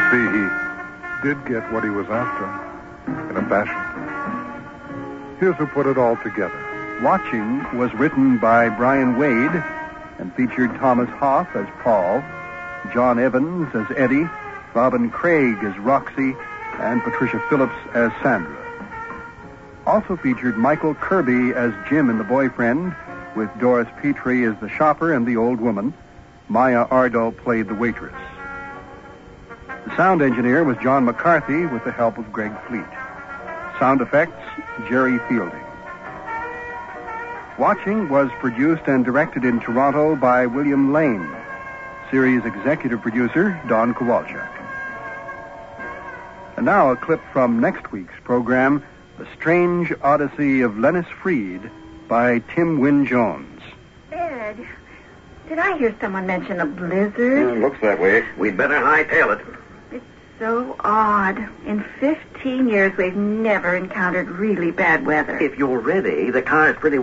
see, he did get what he was after, in a fashion. Here's who put it all together. Watching was written by Brian Wade and featured Thomas Hoff as Paul, John Evans as Eddie, Robin Craig as Roxy, and Patricia Phillips as Sandra. Also featured Michael Kirby as Jim and the boyfriend, with Doris Petrie as the shopper and the old woman. Maya Ardo played the waitress. The sound engineer was John McCarthy with the help of Greg Fleet. Sound effects, Jerry Fielding. Watching was produced and directed in Toronto by William Lane. Series executive producer, Don Kowalczak. And now a clip from next week's program, The Strange Odyssey of Lennis Freed by Tim Wynne Jones. Ed, did I hear someone mention a blizzard? Looks that way. We'd better hightail it. It's so odd. In 15 years, we've never encountered really bad weather. If you're ready, the car's pretty